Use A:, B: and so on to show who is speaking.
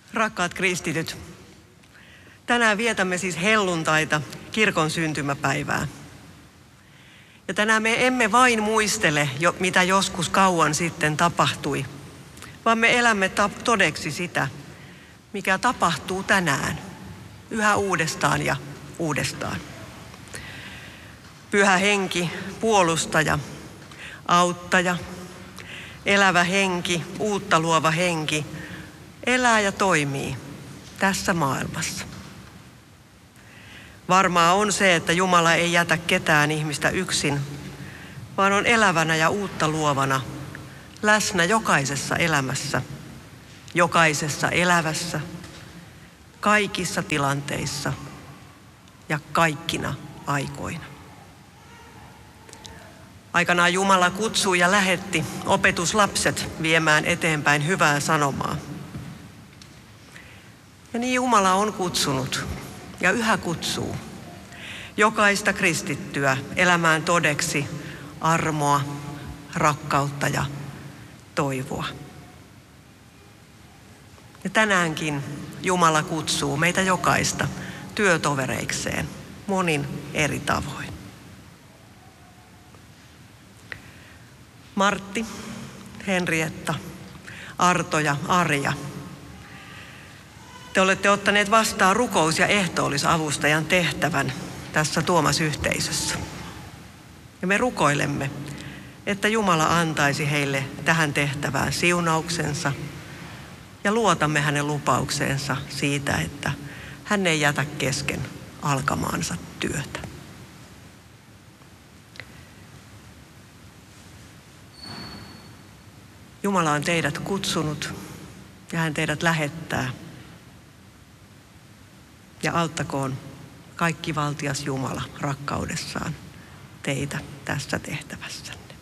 A: Rakkaat kristityt, tänään vietämme siis helluntaita, kirkon syntymäpäivää. Ja tänään me emme vain muistele, mitä joskus kauan sitten tapahtui, vaan me elämme todeksi sitä, mikä tapahtuu tänään, yhä uudestaan ja uudestaan. Pyhä henki, puolustaja, auttaja, elävä henki, uutta luova henki, elää ja toimii tässä maailmassa. Varmaa on se, että Jumala ei jätä ketään ihmistä yksin, vaan on elävänä ja uutta luovana läsnä jokaisessa elämässä, jokaisessa elävässä, kaikissa tilanteissa ja kaikkina aikoina. Aikanaan Jumala kutsui ja lähetti opetuslapset viemään eteenpäin hyvää sanomaa. Ja niin Jumala on kutsunut ja yhä kutsuu jokaista kristittyä elämään todeksi armoa, rakkautta ja toivoa. Ja tänäänkin Jumala kutsuu meitä jokaista työtovereikseen monin eri tavoin. Martti, Henrietta, Arto ja Arja. Te olette ottaneet vastaan rukous- ja ehtoollisavustajan tehtävän tässä Tuomas-yhteisössä. Ja me rukoilemme, että Jumala antaisi heille tähän tehtävään siunauksensa ja luotamme hänen lupaukseensa siitä, että hän ei jätä kesken alkamaansa työtä. Jumala on teidät kutsunut ja hän teidät lähettää. Ja auttakoon kaikkivaltias Jumala rakkaudessaan teitä tässä tehtävässänne.